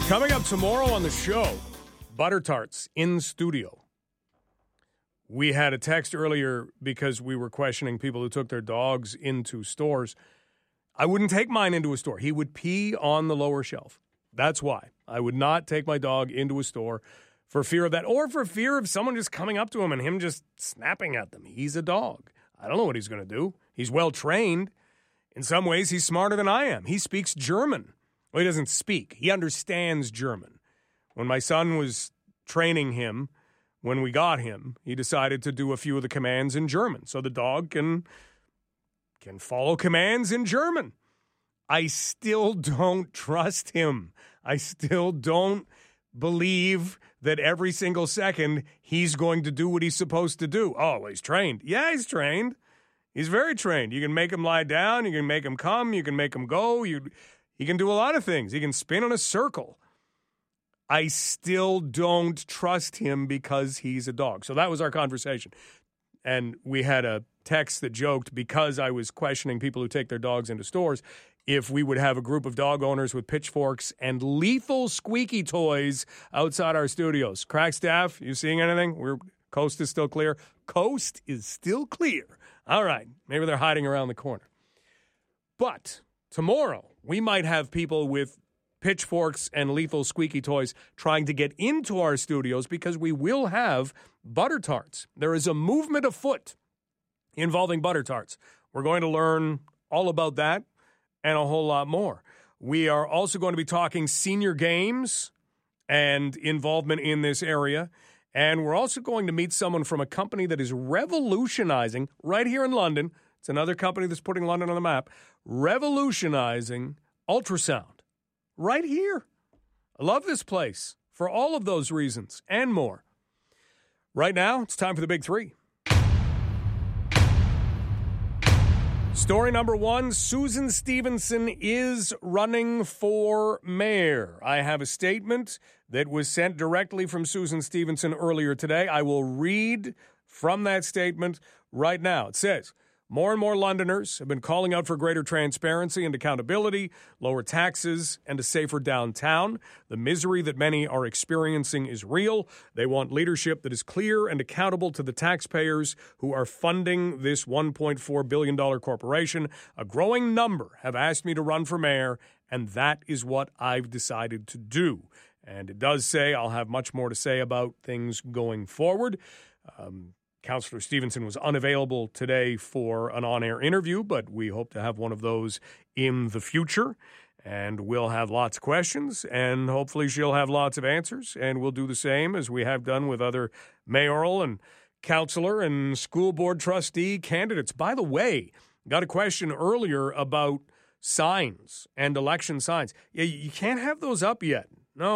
Coming up tomorrow on the show, Butter Tarts in studio. We had a text earlier because we were questioning people who took their dogs into stores. I wouldn't take mine into a store. He would pee on the lower shelf. That's why. I would not take my dog into a store for fear of that, or for fear of someone just coming up to him and him just snapping at them. He's a dog. I don't know what he's going to do. He's well trained. In some ways, he's smarter than I am. He speaks German. Well, he doesn't speak. He understands German. When my son was training him, when we got him, he decided to do a few of the commands in German. So the dog can follow commands in German. I still don't trust him. I still don't believe that every single second he's going to do what he's supposed to do. Oh, well, he's trained. Yeah, he's trained. He's very trained. You can make him lie down. You can make him come. You can make him go. He can do a lot of things. He can spin in a circle. I still don't trust him because he's a dog. So that was our conversation. And we had a text that joked, because I was questioning people who take their dogs into stores, if we would have a group of dog owners with pitchforks and lethal squeaky toys outside our studios. Crackstaff, you seeing anything? Coast is still clear. Coast is still clear. All right. Maybe they're hiding around the corner. But tomorrow, we might have people with pitchforks and lethal squeaky toys trying to get into our studios because we will have Butter Tarts. There is a movement afoot involving Butter Tarts. We're going to learn all about that and a whole lot more. We are also going to be talking senior games and involvement in this area. And we're also going to meet someone from a company that is revolutionizing right here in London. It's another company that's putting London on the map, revolutionizing ultrasound right here. I love this place for all of those reasons and more. Right now, it's time for the Big Three. Story number one, Susan Stevenson is running for mayor. I have a statement that was sent directly from Susan Stevenson earlier today. I will read from that statement right now. It says, more and more Londoners have been calling out for greater transparency and accountability, lower taxes, and a safer downtown. The misery that many are experiencing is real. They want leadership that is clear and accountable to the taxpayers who are funding this $1.4 billion corporation. A growing number have asked me to run for mayor, and that is what I've decided to do. And it does say I'll have much more to say about things going forward. Councillor Stevenson was unavailable today for an on-air interview, but we hope to have one of those in the future. And we'll have lots of questions, and hopefully she'll have lots of answers. And we'll do the same as we have done with other mayoral and councillor and school board trustee candidates. By the way, got a question earlier about signs and election signs. Yeah, you can't have those up yet.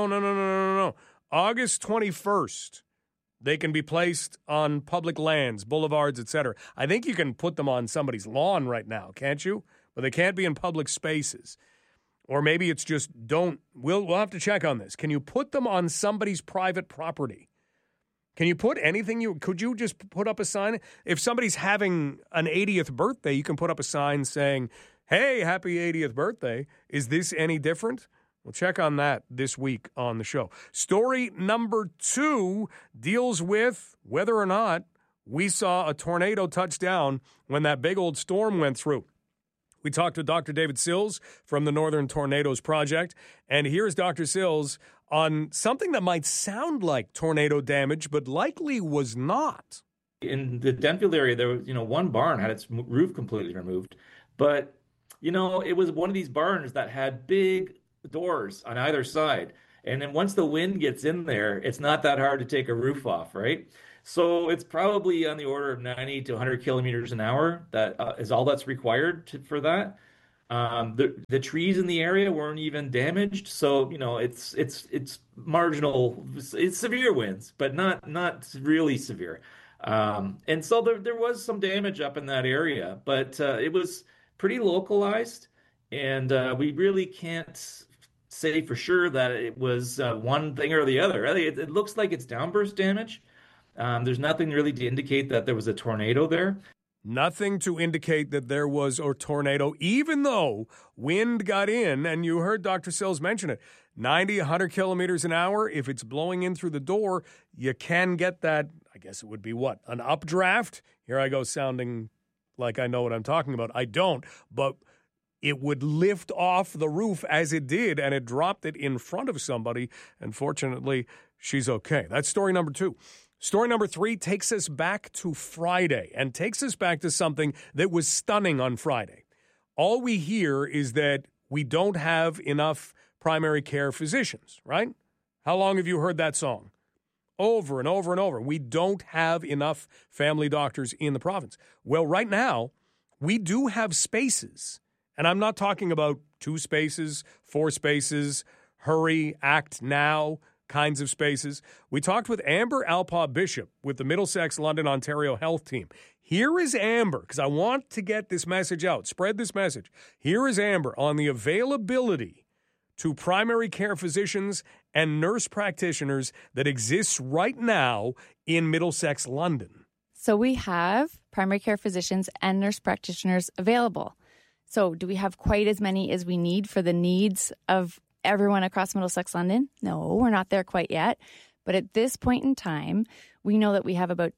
No. August 21st. They can be placed on public lands, boulevards, etc. I think you can put them on somebody's lawn right now, can't you? But they can't be in public spaces. Or maybe it's just don't. We'll have to check on this. Can you put them on somebody's private property? Can you put anything? Could you just put up a sign? If somebody's having an 80th birthday, you can put up a sign saying, hey, happy 80th birthday. Is this any different? We'll check on that this week on the show. Story number two deals with whether or not we saw a tornado touch down when that big old storm went through. We talked to Dr. David Sills from the Northern Tornadoes Project, and here's Dr. Sills on something that might sound like tornado damage, but likely was not. In the Denfield area, there was, one barn had its roof completely removed, but, it was one of these barns that had big doors on either side. And then once the wind gets in there, it's not that hard to take a roof off, right? So it's probably on the order of 90 to 100 kilometers an hour. That is all that's required for that. The trees in the area weren't even damaged. So, it's marginal. It's severe winds, but not really severe. And so there was some damage up in that area, but it was pretty localized. And we really can't say for sure that it was one thing or the other. It looks like it's downburst damage. There's nothing really to indicate that there was a tornado there. Nothing to indicate that there was a tornado, even though wind got in, and you heard Dr. Sills mention it, 90, 100 kilometers an hour. If it's blowing in through the door, you can get that, I guess it would be what, an updraft? Here I go sounding like I know what I'm talking about. I don't, but it would lift off the roof as it did, and it dropped it in front of somebody, and fortunately, she's okay. That's story number 2. Story number 3 takes us back to Friday and takes us back to something that was stunning on Friday. All we hear is that we don't have enough primary care physicians, right? How long have you heard that song? Over and over and over. We don't have enough family doctors in the province. Well, right now, we do have spaces. And I'm not talking about 2 spaces, 4 spaces, hurry, act now kinds of spaces. We talked with Amber Alpaugh Bishop with the Middlesex London Ontario Health Team. Here is Amber, because I want to get this message out, spread this message. Here is Amber on the availability to primary care physicians and nurse practitioners that exists right now in Middlesex London. So we have primary care physicians and nurse practitioners available. So do we have quite as many as we need for the needs of everyone across Middlesex London? No, we're not there quite yet. But at this point in time, we know that we have about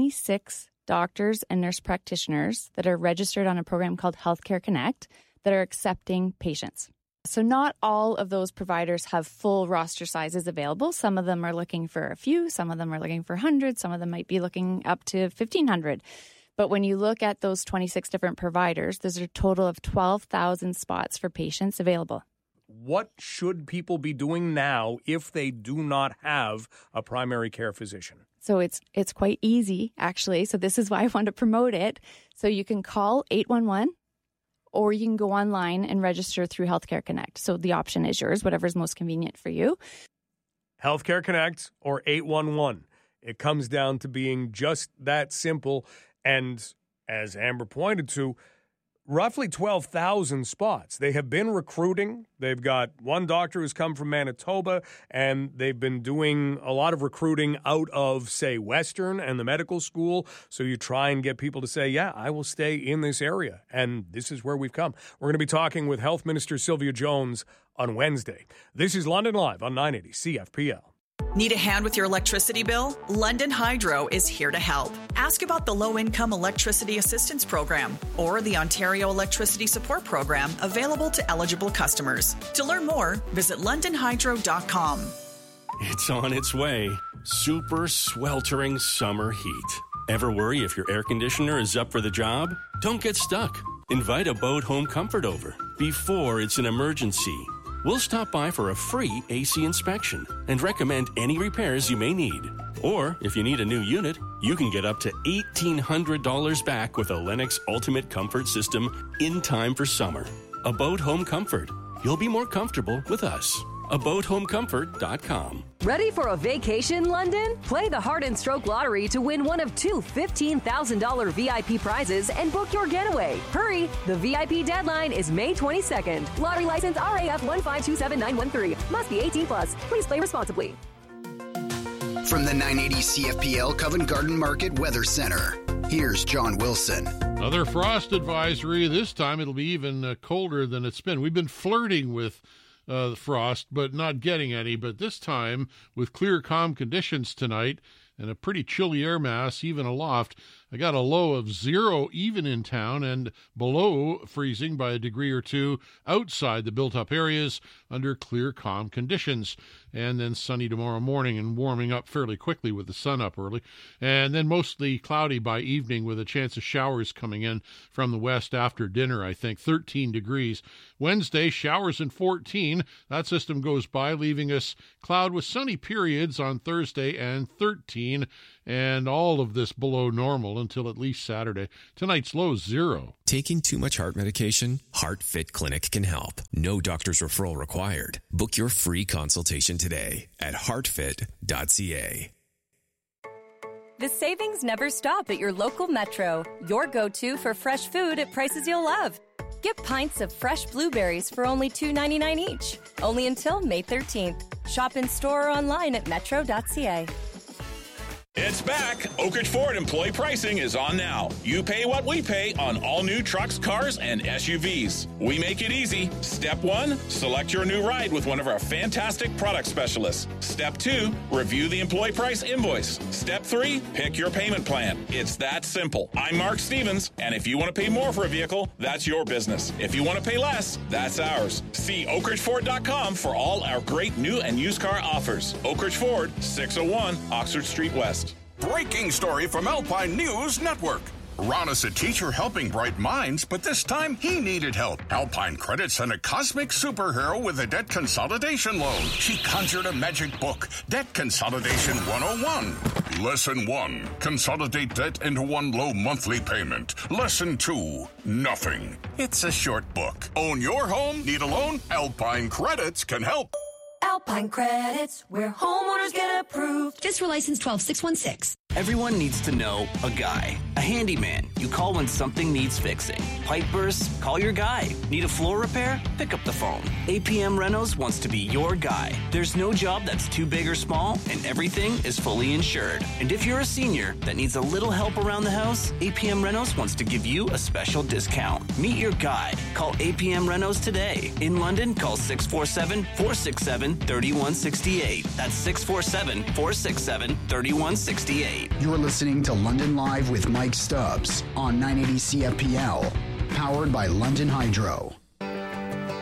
26 doctors and nurse practitioners that are registered on a program called Healthcare Connect that are accepting patients. So not all of those providers have full roster sizes available. Some of them are looking for a few. Some of them are looking for hundreds. Some of them might be looking up to 1,500. But when you look at those 26 different providers, there's a total of 12,000 spots for patients available. What should people be doing now if they do not have a primary care physician? So it's quite easy, actually. So this is why I want to promote it. So you can call 811 or you can go online and register through Healthcare Connect. So the option is yours, whatever's most convenient for you. Healthcare Connect or 811. It comes down to being just that simple. And as Amber pointed to, roughly 12,000 spots. They have been recruiting. They've got one doctor who's come from Manitoba, and they've been doing a lot of recruiting out of, say, Western and the medical school. So you try and get people to say, yeah, I will stay in this area. And this is where we've come. We're going to be talking with Health Minister Sylvia Jones on Wednesday. This is London Live on 980 CFPL. Need a hand with your electricity bill? London Hydro is here to help. Ask about the Low-Income Electricity Assistance Program or the Ontario Electricity Support Program available to eligible customers. To learn more, visit londonhydro.com. It's on its way. Super sweltering summer heat. Ever worry if your air conditioner is up for the job? Don't get stuck. Invite Abode Home Comfort over before it's an emergency. We'll stop by for a free AC inspection and recommend any repairs you may need. Or, if you need a new unit, you can get up to $1,800 back with a Lennox Ultimate Comfort System in time for summer. Abode Home Comfort. You'll be more comfortable with us. AbodeHomeComfort.com. Ready for a vacation, London? Play the Heart and Stroke Lottery to win one of 2 $15,000 VIP prizes and book your getaway. Hurry! The VIP deadline is May 22nd. Lottery license RAF 1527913. Must be 18 plus. Please play responsibly. From the 980 CFPL Covent Garden Market Weather Center, here's John Wilson. Another frost advisory. This time it'll be even colder than it's been. We've been flirting with frost, but not getting any. But this time, with clear, calm conditions tonight and a pretty chilly air mass, even aloft, I got a low of 0 even in town and below freezing by a degree or 2 outside the built-up areas under clear, calm conditions. And then sunny tomorrow morning and warming up fairly quickly with the sun up early. And then mostly cloudy by evening with a chance of showers coming in from the west after dinner, I think. 13 degrees. Wednesday, showers and 14. That system goes by, leaving us cloud with sunny periods on Thursday and 13. And all of this below normal until at least Saturday. Tonight's low 0. Taking too much heart medication? HeartFit Clinic can help. No doctor's referral required. Book your free consultation today at heartfit.ca. The savings never stop at your local Metro. Your go-to for fresh food at prices you'll love. Get pints of fresh blueberries for only $2.99 each. Only until May 13th. Shop in store or online at metro.ca. It's back. Oak Ridge Ford employee pricing is on now. You pay what we pay on all new trucks, cars, and SUVs. We make it easy. Step 1, select your new ride with one of our fantastic product specialists. Step 2, review the employee price invoice. Step 3, pick your payment plan. It's that simple. I'm Mark Stevens, and if you want to pay more for a vehicle, that's your business. If you want to pay less, that's ours. See oakridgeford.com for all our great new and used car offers. Oak Ridge Ford, 601 Oxford Street West. Breaking story from Alpine News Network. Ron is a teacher helping bright minds, but this time he needed help. Alpine Credit sent a cosmic superhero with a debt consolidation loan. She conjured a magic book, Debt Consolidation 101. Lesson 1, consolidate debt into one low monthly payment. Lesson 2, nothing. It's a short book. Own your home? Need a loan? Alpine Credits can help. Alpine Credits, where homeowners get approved. FSRA license 12616. Everyone needs to know a guy, a handyman. You call when something needs fixing. Pipe bursts? Call your guy. Need a floor repair? Pick up the phone. APM Renos wants to be your guy. There's no job that's too big or small, and everything is fully insured. And if you're a senior that needs a little help around the house, APM Renos wants to give you a special discount. Meet your guide. Call APM Renos today. In London, call 647-467-3168. That's 647-467-3168. You're listening to London Live with Mike Stubbs on 980 CFPL, powered by London Hydro.